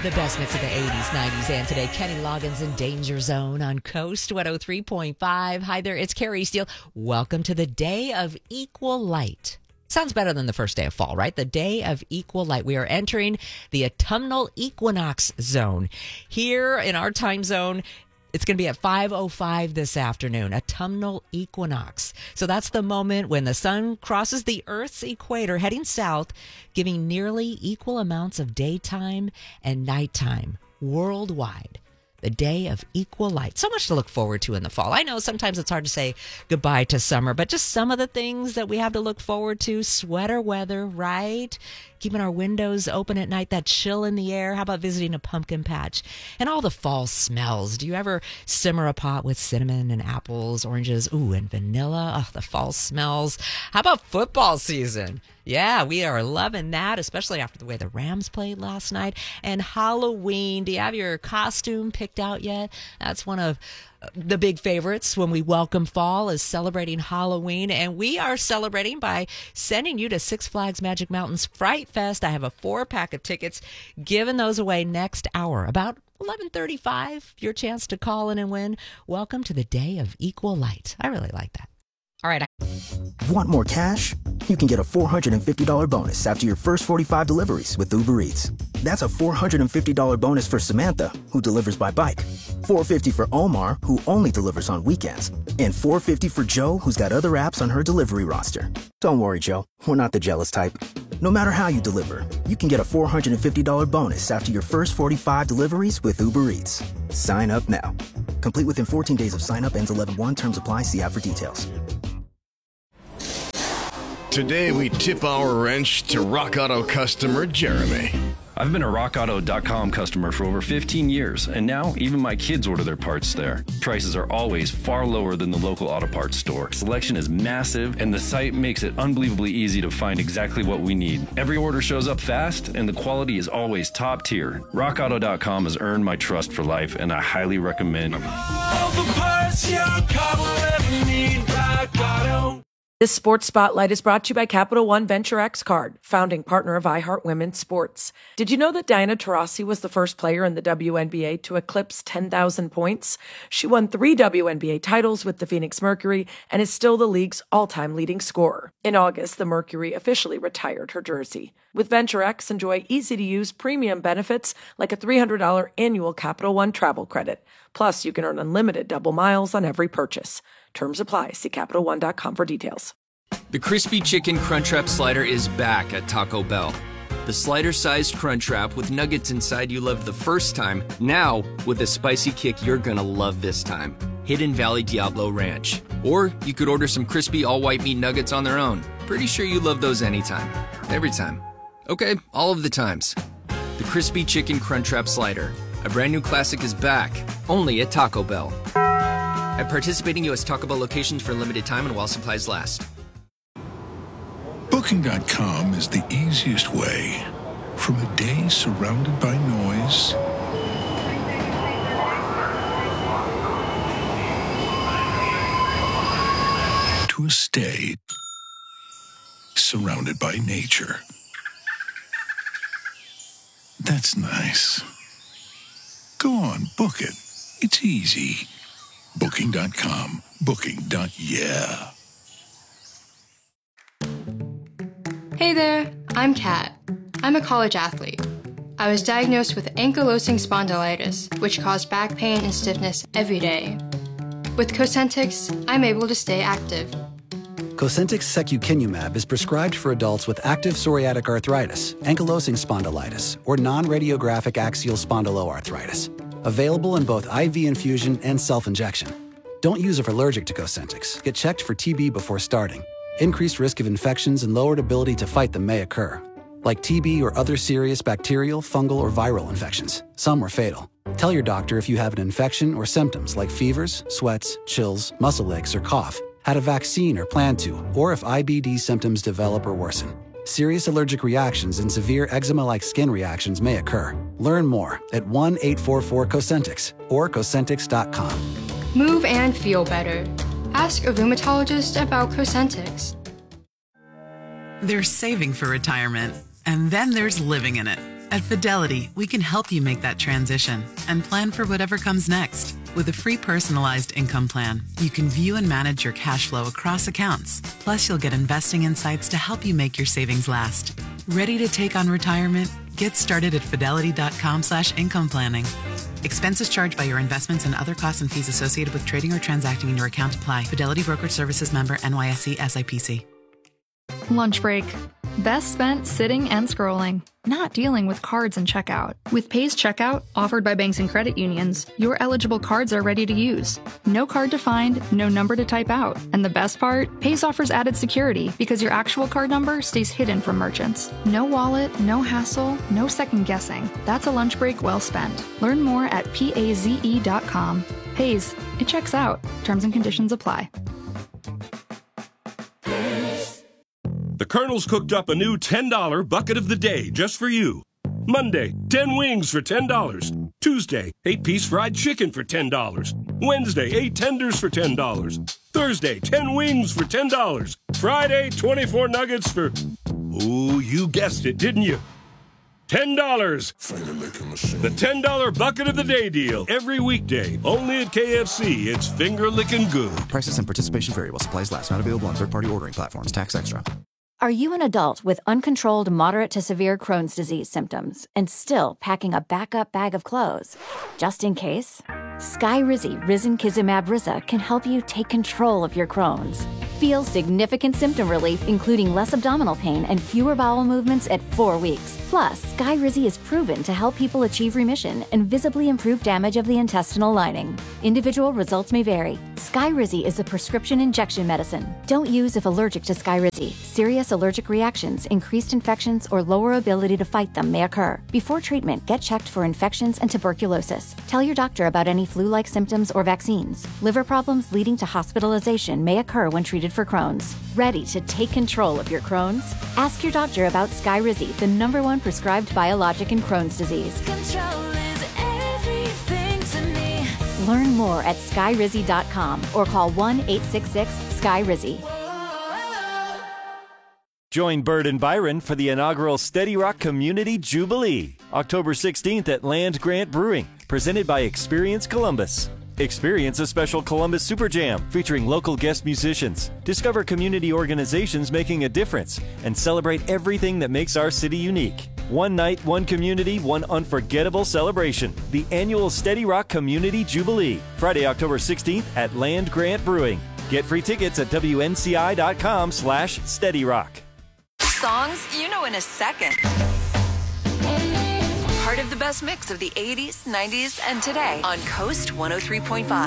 The best mix of the 80s, 90s, and today. Kenny Loggins in Danger Zone on Coast 103.5. Hi there, it's Carrie Steele. Welcome to the day of equal light. Sounds better than the first day of fall, right? The day of equal light. We are entering the autumnal equinox zone. Here in our time zone, it's going to be at 5:05 this afternoon, autumnal equinox. So that's the moment when the sun crosses the Earth's equator, heading south, giving nearly equal amounts of daytime and nighttime worldwide. The day of equal light. So much to look forward to in the fall. I know sometimes it's hard to say goodbye to summer, but just some of the things that we have to look forward to. Sweater weather, right? Keeping our windows open at night, that chill in the air. How about visiting a pumpkin patch? And all the fall smells. Do you ever simmer a pot with cinnamon and apples, oranges, and vanilla? Oh, the fall smells. How about football season? Yeah, we are loving that, especially after the way the Rams played last night. And Halloween. Do you have your costume picked out yet? That's one of the big favorites when we welcome fall, is celebrating Halloween. And we are celebrating by sending you to Six Flags Magic Mountain's Fright Fest. I have a 4-pack of tickets, giving those away next hour, about 11:35. Your chance to call in and win. Welcome to the day of equal light. I really like that. All right. Want more cash? You can get a $450 bonus after your first 45 deliveries with Uber Eats. That's a $450 bonus for Samantha, who delivers by bike. $450 for Omar, who only delivers on weekends. And $450 for Joe, who's got other apps on her delivery roster. Don't worry, Joe. We're not the jealous type. No matter how you deliver, you can get a $450 bonus after your first 45 deliveries with Uber Eats. Sign up now. Complete within 14 days of sign up. Ends 11/1. Terms apply. See app for details. Today, we tip our wrench to Rock Auto customer Jeremy. I've been a RockAuto.com customer for over 15 years, and now even my kids order their parts there. Prices are always far lower than the local auto parts store. Selection is massive, and the site makes it unbelievably easy to find exactly what we need. Every order shows up fast, and the quality is always top tier. RockAuto.com has earned my trust for life, and I highly recommend them. All the parts your car will ever need, Rock Auto. This Sports Spotlight is brought to you by Capital One Venture X Card, founding partner of iHeart Women's Sports. Did you know that Diana Taurasi was the first player in the WNBA to eclipse 10,000 points? She won 3 WNBA titles with the Phoenix Mercury and is still the league's all-time leading scorer. In August, the Mercury officially retired her jersey. With Venture X, enjoy easy-to-use premium benefits like a $300 annual Capital One travel credit. Plus, you can earn unlimited double miles on every purchase. Terms apply. See CapitalOne.com for details. The Crispy Chicken Crunchwrap Slider is back at Taco Bell. The slider-sized Crunchwrap with nuggets inside you loved the first time, now with a spicy kick you're gonna love this time. Hidden Valley Diablo Ranch. Or you could order some crispy all-white meat nuggets on their own. Pretty sure you love those anytime. Every time. Okay, all of the times. The Crispy Chicken Crunchwrap Slider. A brand new classic is back, only at Taco Bell. At participating U.S. Taco Bell locations for a limited time and while supplies last. Booking.com is the easiest way. From a day surrounded by noise to a stay surrounded by nature. That's nice. Go on, book it. It's easy. Booking.com. Booking.yeah. Hey there, I'm Kat. I'm a college athlete. I was diagnosed with ankylosing spondylitis, which caused back pain and stiffness every day. With Cosentyx, I'm able to stay active. Cosentyx secukinumab is prescribed for adults with active psoriatic arthritis, ankylosing spondylitis, or non-radiographic axial spondyloarthritis. Available in both IV infusion and self-injection. Don't use if allergic to Cosentyx. Get checked for TB before starting. Increased risk of infections and lowered ability to fight them may occur, like TB or other serious bacterial, fungal, or viral infections. Some are fatal. Tell your doctor if you have an infection or symptoms like fevers, sweats, chills, muscle aches, or cough, had a vaccine or plan to, or if IBD symptoms develop or worsen. Serious allergic reactions and severe eczema-like skin reactions may occur. Learn more at 1-844-COSENTYX or Cosentyx.com. Move and feel better. Ask a rheumatologist about Cosentyx. There's saving for retirement, and then there's living in it. At Fidelity, we can help you make that transition and plan for whatever comes next. With a free personalized income plan, you can view and manage your cash flow across accounts. Plus, you'll get investing insights to help you make your savings last. Ready to take on retirement? Get started at fidelity.com/income planning. Expenses charged by your investments and other costs and fees associated with trading or transacting in your account apply. Fidelity Brokerage Services member NYSE SIPC. Lunch break. Best spent sitting and scrolling, not dealing with cards and checkout. With Pays Checkout, offered by banks and credit unions, your eligible cards are ready to use. No card to find, no number to type out. And the best part? Pays offers added security because your actual card number stays hidden from merchants. No wallet, no hassle, no second guessing. That's a lunch break well spent. Learn more at PAZE.com. Pays, it checks out. Terms and conditions apply. The Colonel's cooked up a new $10 bucket of the day just for you. Monday, 10 wings for $10. Tuesday, 8-piece fried chicken for $10. Wednesday, 8 tenders for $10. Thursday, 10 wings for $10. Friday, 24 nuggets for... Oh, you guessed it, didn't you? $10. The $10 bucket of the day deal. Every weekday, only at KFC. It's finger-licking good. Prices and participation vary while supplies last. Not available on third-party ordering platforms. Tax extra. Are you an adult with uncontrolled moderate to severe Crohn's disease symptoms and still packing a backup bag of clothes? Just in case, Skyrizi Risankizumab Riza can help you take control of your Crohn's. Feel significant symptom relief, including less abdominal pain and fewer bowel movements at 4 weeks. Plus, Skyrizi is proven to help people achieve remission and visibly improve damage of the intestinal lining. Individual results may vary. Skyrizi is a prescription injection medicine. Don't use if allergic to Skyrizi. Serious allergic reactions, increased infections, or lower ability to fight them may occur. Before treatment, get checked for infections and tuberculosis. Tell your doctor about any flu-like symptoms or vaccines. Liver problems leading to hospitalization may occur when treated for Crohn's. Ready to take control of your Crohn's? Ask your doctor about Skyrizi, the #1 prescribed biologic in Crohn's disease. Control is everything to me. Learn more at skyrizi.com or call 1-866-SKY-RIZZI. Join Bird and Byron for the inaugural Steady Rock Community Jubilee, October 16th at Land Grant Brewing, presented by Experience Columbus. Experience a special Columbus Super Jam featuring local guest musicians. Discover community organizations making a difference and celebrate everything that makes our city unique. One night, one community, one unforgettable celebration. The annual Steady Rock Community Jubilee, Friday, October 16th at Land Grant Brewing. Get free tickets at WNCI.com/SteadyRock. Songs you know in a second. Part of the best mix of the 80s, 90s, and today on Coast 103.5.